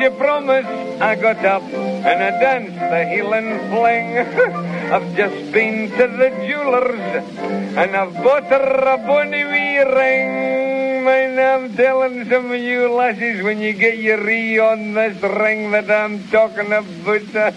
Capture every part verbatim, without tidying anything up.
you promise, I got up and I danced the heel and fling. I've just been to the jeweller's and I've bought her a bonny wee ring. Man, I'm telling some of you lasses, when you get your ree on this ring that I'm talking about.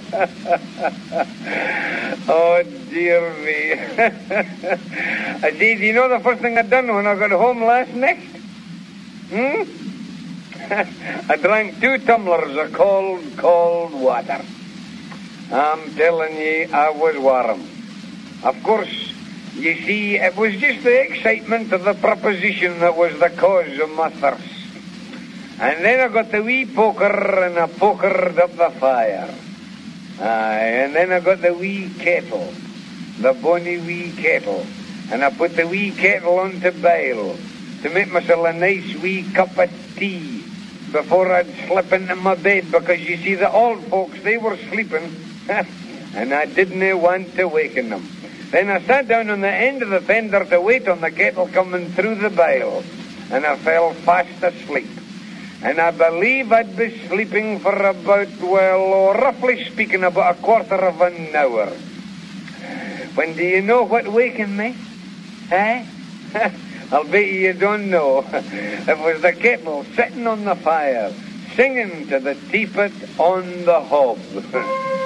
Oh, dear me. I see, do you know the first thing I done when I got home last night? Hmm? I drank two tumblers of cold, cold water. I'm telling ye, I was warm. Of course, you see, it was just the excitement of the proposition that was the cause of my thirst. And then I got the wee poker and I pokered up the fire. Aye, and then I got the wee kettle, the bonny wee kettle. And I put the wee kettle on to boil to make myself a nice wee cup of tea before I'd slip into my bed, because you see, the old folks, they were sleeping, and I didn't want to waken them. Then I sat down on the end of the fender to wait on the kettle coming through the boil, and I fell fast asleep. And I believe I'd be sleeping for about, well, roughly speaking, about a quarter of an hour. When do you know what wakened me? Eh? I'll bet you don't know. It was the kettle sitting on the fire, singing to the teapot on the hob.